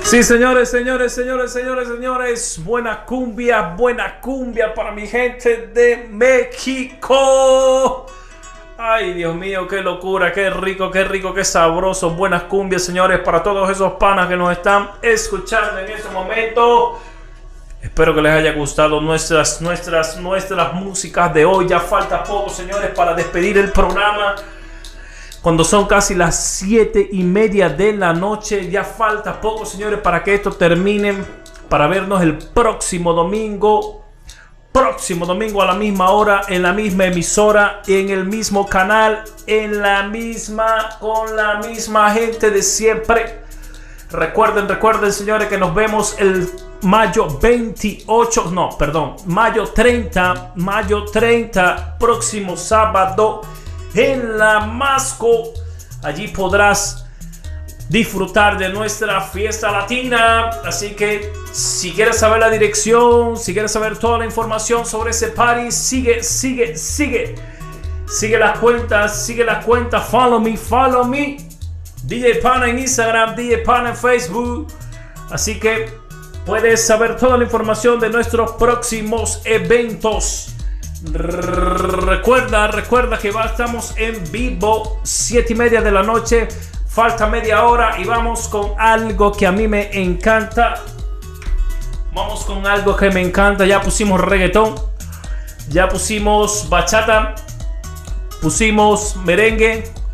Sí, señores, señores. Buena cumbia para mi gente de México. Ay, Dios mío, qué locura, qué rico, qué sabroso. Buenas cumbias, señores, para todos esos panas que nos están escuchando en este momento. Espero que les haya gustado nuestras músicas de hoy. Ya falta poco, señores, para despedir el programa. Cuando son casi las 7:30 de la noche, ya falta poco, señores, para que esto termine, para vernos el próximo domingo a la misma hora, en la misma emisora, en el mismo canal, con la misma gente de siempre. Recuerden, señores, que nos vemos el mayo 30, próximo sábado, en La Masco. Allí podrás disfrutar de nuestra fiesta latina. Así que si quieres saber la dirección, si quieres saber toda la información sobre ese party, sigue las cuentas, follow me. DJ Pana en Instagram, DJ Pana en Facebook. Así que puedes saber toda la información de nuestros próximos eventos. Recuerda que estamos en vivo 7:30 de la noche. Falta media hora y vamos con algo que a mí me encanta. Ya pusimos reggaetón, ya pusimos bachata, pusimos merengue.